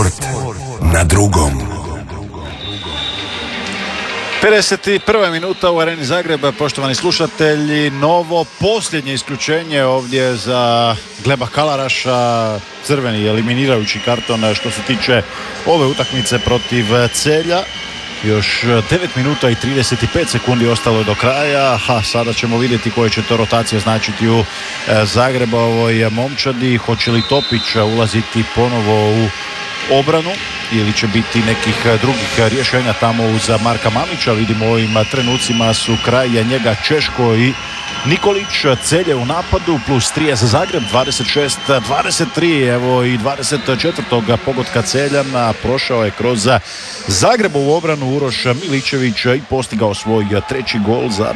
Sport na drugom. 51. minuta u Areni Zagreba, poštovani slušatelji, novo posljednje isključenje ovdje za Gleba Kalaraša, crveni eliminirajući karton što se tiče ove utakmice protiv Celja. Još 9 minuta i 35 sekundi ostalo je do kraja, a sada ćemo vidjeti koje će to rotacije značiti u Zagrebovoj momčadi. Hoće li Topić ulaziti ponovo u obranu ili će biti nekih drugih rješenja tamo uz Marka Mamića. Vidimo u ovim trenucima su kraj njega Češko i Nikolić. Celje u napadu plus 3 za Zagreb, 26-23, evo i 24. pogotka Celjana. Prošao je kroz Zagrebovu obranu Uroš Miličević i postigao svoj treći gol za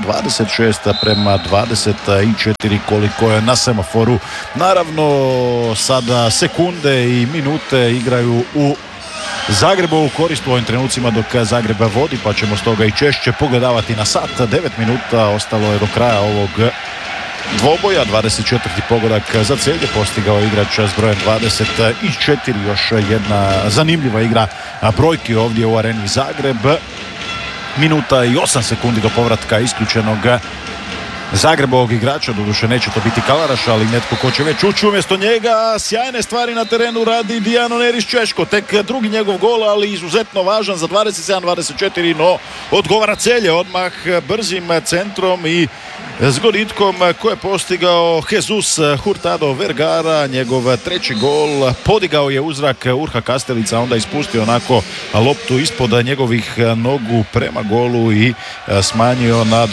26-24 koliko je na semaforu. Naravno sada sekunde i minute igraju u Zagrebu u korist u ovim trenucima dok Zagreb vodi, pa ćemo stoga i češće pogledavati na sat. 9 minuta ostalo je do kraja ovog dvoboja. 24. pogodak za Celje postigao igrač s brojem 24. Još jedna zanimljiva igra brojki ovdje u Areni Zagreb. Minuta i 8 sekundi do povratka isključenog Zagrebovog igrača, doduše neće to biti Kalaraš, ali netko ko će već ući umjesto njega. Sjajne stvari na terenu radi Dijano Neris Češko, tek drugi njegov gol, ali izuzetno važan za 27-24, no odgovara Celje odmah brzim centrom i zgoditkom koje je postigao Jesus Hurtado Vergara, njegov treći gol. Podigao je uzrak Urha Kastelica, onda ispustio onako loptu ispod njegovih nogu prema golu i smanjio na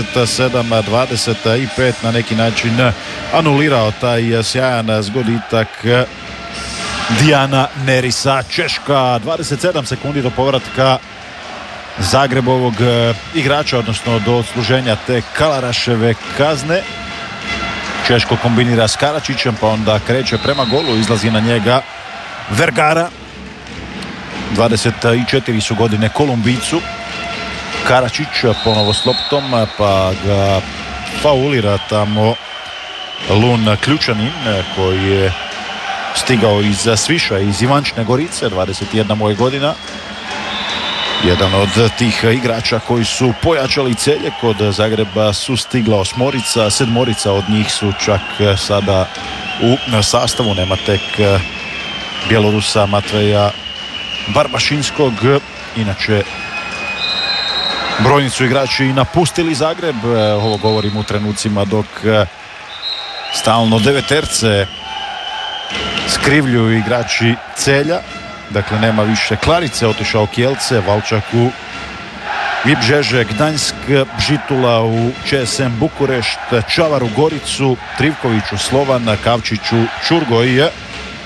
27-25, na neki način anulirao taj sjajan zgoditak Dijana Nerisa Češka. 27 sekundi do povratka Zagrebovog igrača, odnosno do odsluženja te Kalaraševe kazne. Češko kombinira s Karačićem, pa onda kreće prema golu, izlazi na njega Vergara. 24 su godine Kolumbijcu. Karačić ponovo s loptom, pa ga faulira tamo Lun Ključanin koji je stigao iz Sviša, iz Ivančne Gorice, 21 moje godina. Jedan od tih igrača koji su pojačali Celje. Kod Zagreba su stigla 8, 7 od njih su čak sada u sastavu. Nema tek Bjelorusa Matveja Barbašinskog. Inače brojni su igrači napustili Zagreb. Ovo govorim u trenucima dok stalno deveterce skrivljuju igrači Celja. Dakle, nema više Klarice, otišao Kijelce, Valčak u Vibžeže, Gdanjsk, Bžitula u ČSM Bukurešt, Čavar u Goricu, Trivkoviću Slovan, Kavčiću Čurgoj. A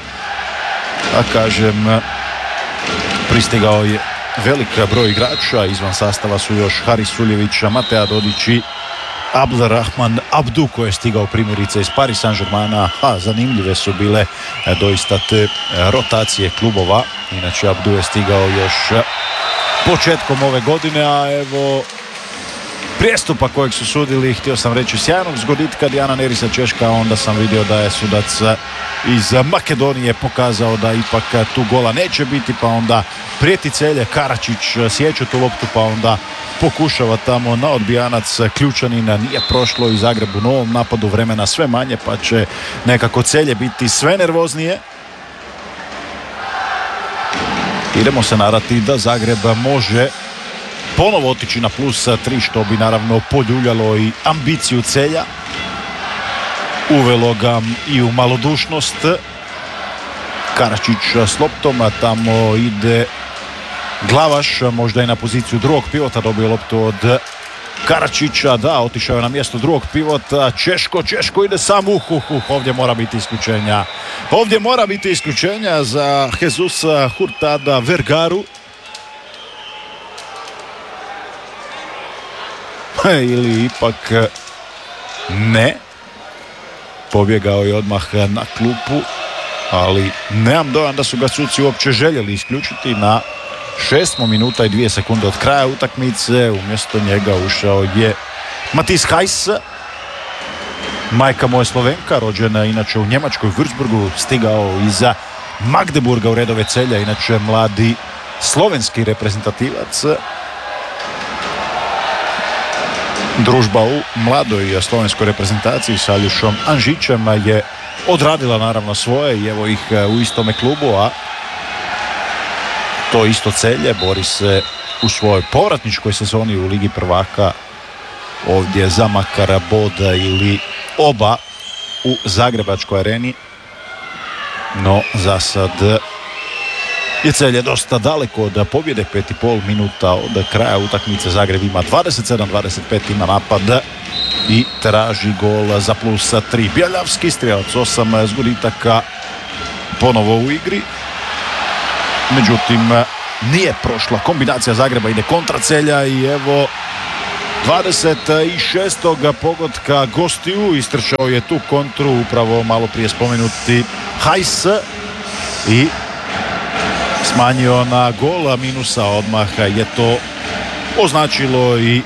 kažem, pristigao je velik broj igrača. Izvan sastava su još Haris Suljević, Mateja Dodić i Abdelrahman Abdu koji je stigao primjerice iz Paris Saint-Germaina. Zanimljive su bile doista te rotacije klubova. Inače Abdu je stigao još početkom ove godine, a evo prijestupa kojeg su sudili, htio sam reći sjajnog zgoditka Dijana Nerisa Češka, onda sam vidio da je sudac iz Makedonije pokazao da ipak tu gola neće biti, pa onda prijeti Celje, Karačić sjeće tu loptu, pa onda pokušava tamo na odbijanac Ključanina, nije prošlo i Zagreb u novom napadu vremena sve manje, pa će nekako Celje biti sve nervoznije. Idemo se nadati da Zagreb može ponovo otići na plus 3, što bi naravno poljuljalo i ambiciju Celja. Uvelo ga i u malodušnost. Karačić s loptom, a tamo ide Glavaš, možda i na poziciju drugog pivota, dobio loptu od Karačića, da, otišao je na mjesto drugog pivota. Češko ide sam, ovdje mora biti isključenja. Ovdje mora biti isključenja za Jesusa Hurtada Vergaru. Ili ipak ne. Pobjegao je odmah na klupu, ali nemam dojam da su ga suci uopće željeli isključiti. Na 6 minuta i 2 sekunde od kraja utakmice umjesto njega ušao je Matis Hajs. Majka moja Slovenka, rođena inače u Njemačkoj, Würzburgu, stigao iz Magdeburga u redove Celja, inače mladi slovenski reprezentativac. Družba u mladoj slovenskoj reprezentaciji sa Aljušom Anžićem je odradila naravno svoje i evo ih u istome klubu, a to isto Celje bori se u svojoj povratničkoj sezoni u Ligi prvaka ovdje za makar boda ili oba u Zagrebačkoj areni. No za sad je Celje dosta daleko od pobjede, 5,5 minuta od kraja utakmice. Zagreb ima 27-25, ima napad i traži gol za +3. Bjeljavski strijelac 8 zgoditaka ponovo u igri. Međutim, nije prošla kombinacija Zagreba, ide kontra Celja i evo 26. pogotka gostiju. Istrčao je tu kontru upravo malo prije spomenuti Hajs i smanjio na gol minusa. Odmah je to označilo i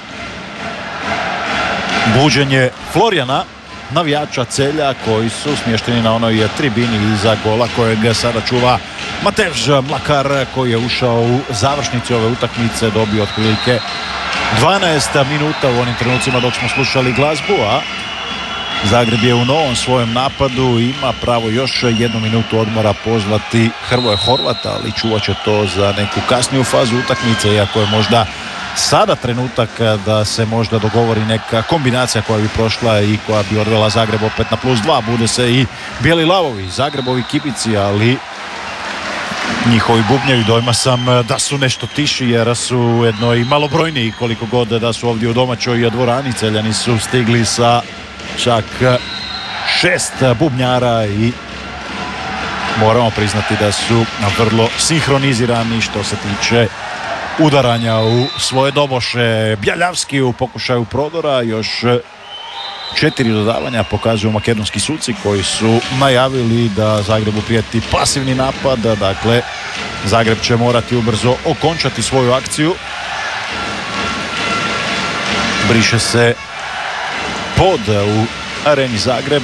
buđenje Florijana, navijača Celja koji su smješteni na onoj tribini iza gola kojeg sada čuva Matevž Mlakar, koji je ušao u završnici ove utakmice, dobio otprilike 12 minuta u onim trenucima dok smo slušali glazbu, a Zagreb je u novom svojem napadu, ima pravo još 1 minutu odmora pozvati Hrvoje Horvata, ali čuvat će to za neku kasniju fazu utakmice, iako je možda sada trenutak da se možda dogovori neka kombinacija koja bi prošla i koja bi odvela Zagreb opet na +2. Bude se i bijeli lavovi, Zagrebovi kibici, ali njihovi bubnjevi dojma sam da su nešto tiši jer su ujedno i malobrojniji, koliko god da su ovdje u domaćoj dvorani. Celjani su stigli sa čak 6 bubnjara i moramo priznati da su vrlo sinhronizirani što se tiče udaranja u svoje doboše. Bjeljavski u pokušaju prodora, još 4 dodavanja pokazuju makedonski suci koji su najavili da Zagrebu prijeti pasivni napad. Dakle, Zagreb će morati ubrzo okončati svoju akciju. Briše se pod u areni Zagreb.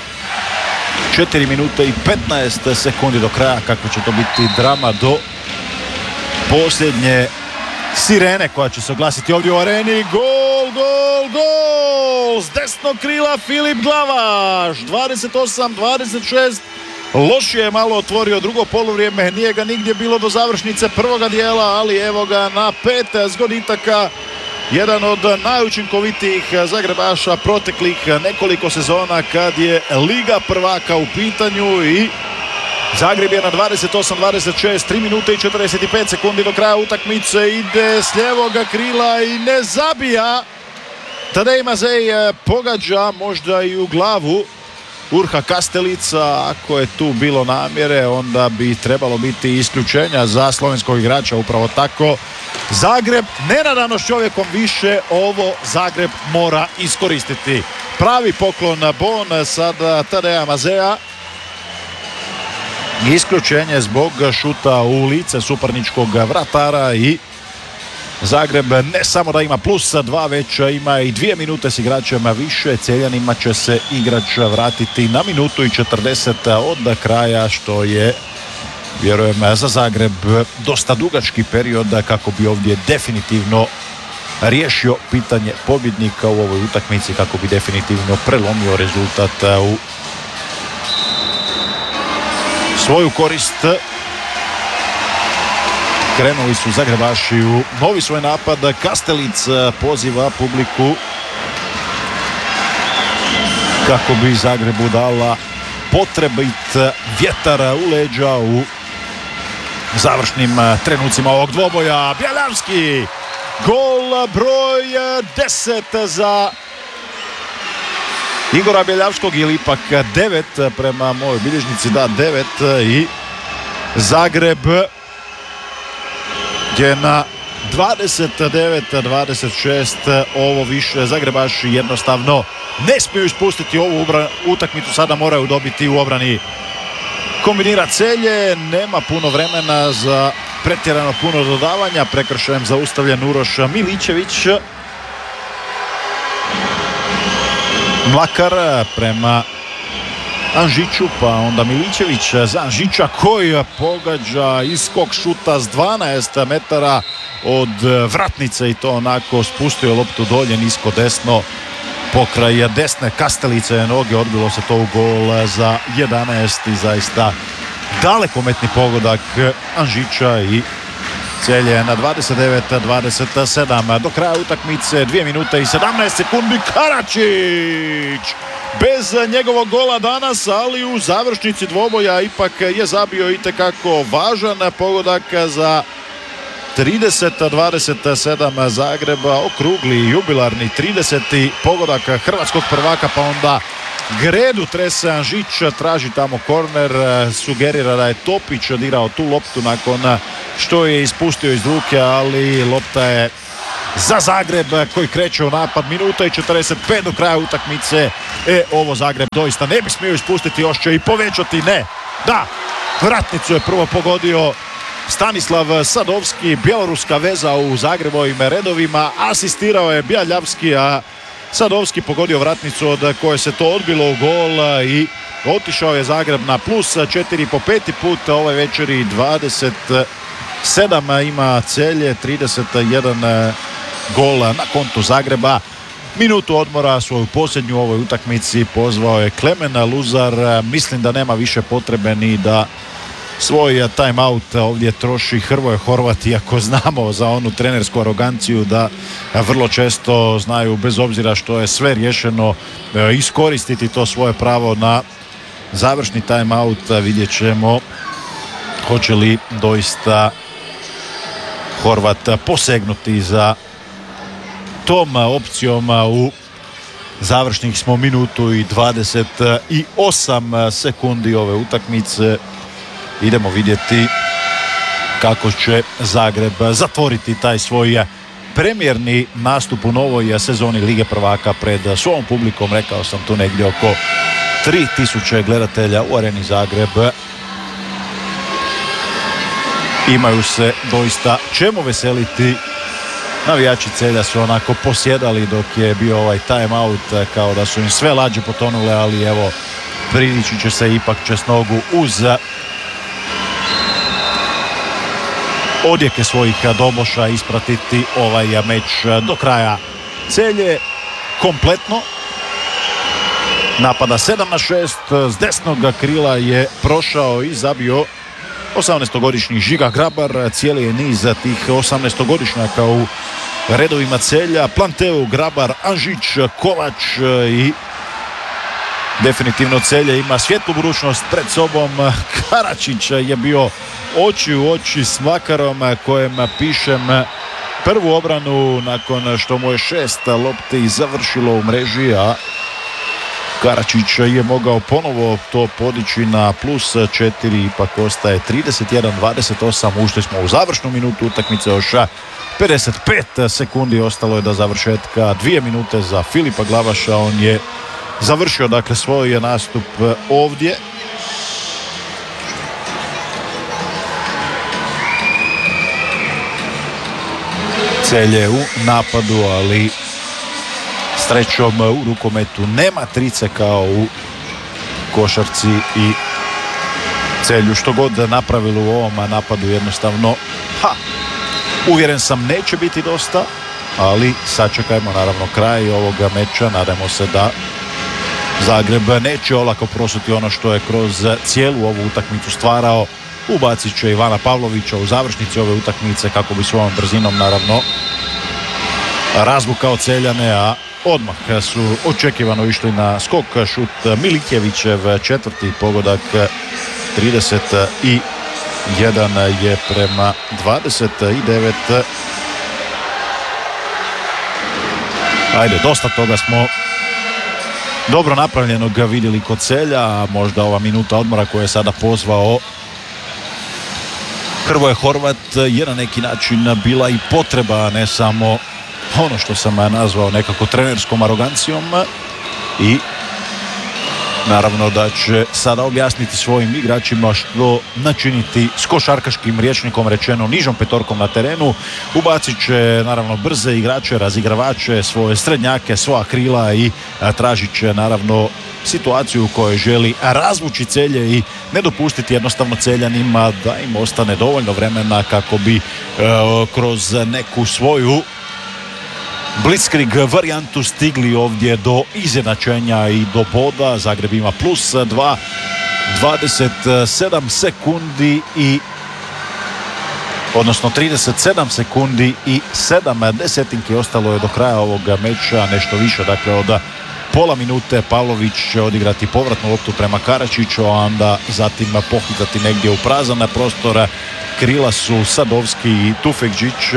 4 minute i 15 sekundi do kraja. Kako će to biti drama do posljednje sirene koja će se oglasiti ovdje u areni. Gol, gol, gol! S desnog krila Filip Glavaš. 28-26. Loš je malo otvorio drugo poluvrijeme. Nije ga nigdje bilo do završnice prvoga dijela, ali evo ga na 5 zgoditaka. Jedan od najučinkovitijih Zagrebaša proteklih nekoliko sezona kad je Liga prvaka u pitanju i Zagreb je na 28-26, 3 minute i 45 sekundi do kraja utakmice, ide s lijevoga krila i ne zabija. Tadej Mazej pogađa možda i u glavu Urha Kastelica. Ako je tu bilo namjere, onda bi trebalo biti isključenja za slovenskog igrača. Upravo tako Zagreb nenadano s čovjekom više, ovo Zagreb mora iskoristiti. Pravi poklon bon sada Tadeja Mazeja. Isključenje zbog šuta u lice suparničkog vratara i Zagreb ne samo da ima +2, već ima i 2 minute s igračem više. Celjanima će se igrač vratiti na minutu i 40 od kraja, što je, vjerujem, za Zagreb dosta dugački period kako bi ovdje definitivno riješio pitanje pobjednika u ovoj utakmici, kako bi definitivno prelomio rezultat u svoju korist. Krenuli su Zagrebaši u novi svoj napad. Kastelic poziva publiku kako bi Zagrebu dala potrebit vjetar u leđa u završnim trenucima ovog dvoboja. Bjeljavski, gol broj 10 za Igora Bjeljavskog, ili ipak 9 prema mojoj bilježnici, da 9, i Zagreb je na 29-26. Ovo više Zagrebaši jednostavno ne smiju ispustiti ovu utakmicu, sada moraju dobiti u obrani. Kombinira Celje, nema puno vremena za pretjerano puno dodavanja. Prekršajem zaustavljen Uroš Miličević. Mlakar prema Anžiću, pa onda Miličević za Anžića koji pogađa iskok šuta s 12 metara od vratnice i to onako spustio loptu dolje nisko desno pokraj desne kastelice noge, odbilo se to u gol za 11 i zaista dalekometni pogodak Anžića i Celje na 29-27. Do kraja utakmice 2 minute i 17 sekundi. Karačić bez njegovog gola danas, ali u završnici dvoboja ipak je zabio itekako važan pogodak za 30-27 Zagreba, okrugli jubilarni 30. pogodak hrvatskog prvaka, pa onda gredu trese Anžić, traži tamo korner, sugerira da je Topić odirao tu loptu nakon što je ispustio iz ruke, ali lopta je za Zagreb koji kreće u napad. Minuta i 45 do kraja utakmice. Ovo Zagreb doista ne bi smio ispustiti, još će i povećati. Ne, da, vratnicu je prvo pogodio Stanislav Sadovski, bjeloruska veza u Zagrebovim redovima, asistirao je Bjaljavski, a Sadovski pogodio vratnicu od koje se to odbilo u gol i otišao je Zagreb na plus 4 po 5 put ovoj večeri. 27 ima Celje, 31 gol na kontu Zagreba. Minutu odmora, svoju posljednju u ovoj utakmici, pozvao je Klemen Luzar. Mislim da nema više potrebe ni da svoj time-out ovdje troši Hrvoje Horvat, iako znamo za onu trenersku aroganciju da vrlo često znaju, bez obzira što je sve riješeno, iskoristiti to svoje pravo na završni time-out. Vidjet ćemo hoće li doista Horvat posegnuti za tom opcijom. U završnih smo minutu i 28 sekundi ove utakmice. Idemo vidjeti kako će Zagreb zatvoriti taj svoj premijerni nastup u novoj sezoni Lige prvaka pred svom publikom. Rekao sam, tu negdje oko 3000 gledatelja u Areni Zagreb. Imaju se doista čemu veseliti. Navijači Celja su onako posjedali dok je bio ovaj time out, kao da su im sve lađe potonule, ali evo, pridići će se ipak čez nogu uz odjeke svojih doboša ispratiti ovaj meč do kraja. Celje kompletno napada 7-6, s desnog krila je prošao i zabio 18-godišnji Žiga Grabar. Cijeli je niz tih 18-godišnjaka u redovima Celja: Planteu, Grabar, Anžić, Kovač i definitivno Celje ima svijetlu budućnost pred sobom. Karačić je bio oči u oči s Mlakarom, kojem pišem prvu obranu nakon što mu je 6 lopti završilo u mreži, a Karačić je mogao ponovo to podići na plus 4, ipak ostaje 31-28. Ušli smo u završnu minutu utakmice, još 55 sekundi ostalo je do završetka. 2 minute za Filipa Glavaša, on je završio dakle svoj nastup ovdje. Celje u napadu, ali srećom u rukometu nema trice kao u košarci i Celju što god napravilo u ovom napadu jednostavno, uvjeren sam, neće biti dosta, ali sačekajmo naravno kraj ovoga meča. Nadamo se da Zagreb neće olako prosuti ono što je kroz cijelu ovu utakmicu stvarao. Ubacit će Ivana Pavlovića u završnici ove utakmice kako bi svojom brzinom naravno razvukao Celjane, a odmah su očekivano išli na skok šut Milićevićev, četvrti pogodak. 31 je prema 29. Ajde, dosta toga smo dobro napravljenog vidjeli kod Celja, a možda ova minuta odmora koju je sada pozvao Hrvoje Horvat je na neki način bila i potreba, ne samo ono što sam nazvao nekako trenerskom arogancijom. I naravno da će sada objasniti svojim igračima što načiniti s košarkaškim rječnikom rečeno nižom petorkom na terenu. Ubacit će naravno brze igrače, razigravače, svoje srednjake, svoja krila i tražit će naravno situaciju u kojoj želi razvući Celje i ne dopustiti jednostavno Celjanima da im ostane dovoljno vremena kako bi kroz neku svoju blitzkrieg varijantu stigli ovdje do izjednačenja i do boda. Zagreb ima +2, 27 sekundi odnosno 37 sekundi i 7 desetinki ostalo je do kraja ovog meča, nešto više, dakle od pola minute. Pavlović će odigrati povratnu loptu prema Karačiću, a onda zatim pohitati negdje u prazan prostor. Krila su Sadovski i Tufekđić.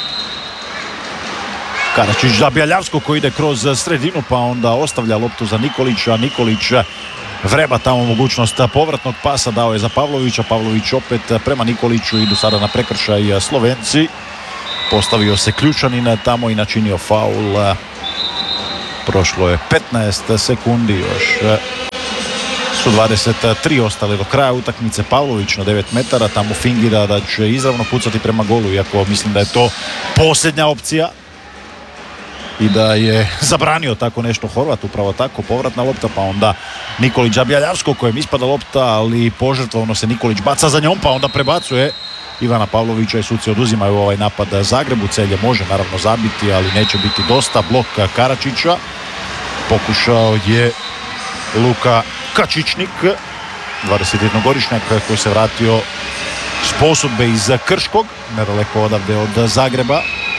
Karačić za Bjeljavskog koji ide kroz sredinu, pa onda ostavlja loptu za Nikolića. Nikolić vreba tamo mogućnost povratnog pasa, dao je za Pavlovića. Pavlović opet prema Nikoliću, idu sada na prekršaj Slovenci. Postavio se Ključanin tamo i načinio faul. Prošlo je 15 sekundi, još su 23 ostali do kraja utakmice. Pavlović na 9 metara, tamo fingira da će izravno pucati prema golu, iako mislim da je to posljednja opcija i da je zabranio tako nešto Horvat. Upravo tako, povratna lopta, pa onda Nikolić za Bjeljavskog kojem ispada lopta, ali požrtvovno se Nikolić baca za njom, pa onda prebacuje Ivana Pavlovića i suci oduzimaju ovaj napad Zagrebu. Celje može naravno zabiti, ali neće biti dosta. Blok Karačića, pokušao je Luka Kačičnik, 21-godišnjak koji se vratio s posudbe iz Krškog, nedaleko odavde od Zagreba.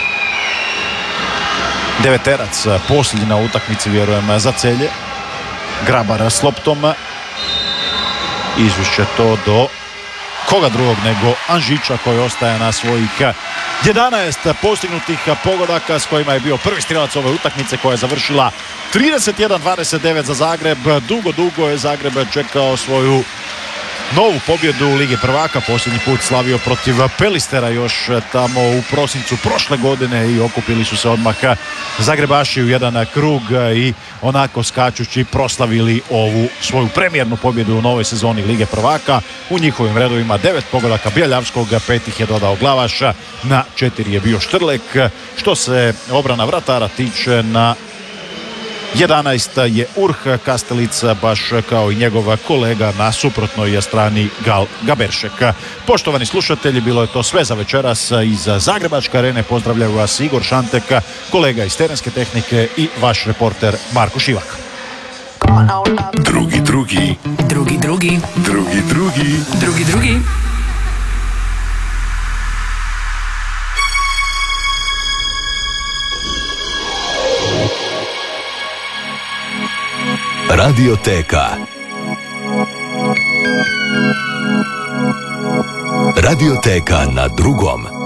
Deveterac, posljednji na utakmici, vjerujem, za Celje. Grabar s loptom. Izvišće to do koga drugog nego Anžića, koji ostaje na svojih 11 postignutih pogodaka, s kojima je bio prvi strelac ove utakmice koja je završila 31-29 za Zagreb. Dugo je Zagreb čekao svoju novu pobjedu u Ligi prvaka. Posljednji put slavio protiv Pelistera još tamo u prosincu prošle godine i okupili su se odmah Zagrebaši u jedan krug i onako skačući proslavili ovu svoju premijernu pobjedu u novoj sezoni Lige prvaka. U njihovim redovima 9 pogodaka Bjeljavskog, 5 ih je dodao Glavaš, na 4 je bio Štrlek. Što se obrana vratara tiče, na 11 je Urh Kastelic, baš kao i njegov kolega na suprotnoj strani Gal Gaberšek. Poštovani slušatelji, bilo je to sve za večeras iz Zagrebačke arene. Pozdravljaju vas Igor Šantek, kolega iz terenske tehnike i vaš reporter Marko Šivak. Drugi. Radioteka. Radioteka na drugom.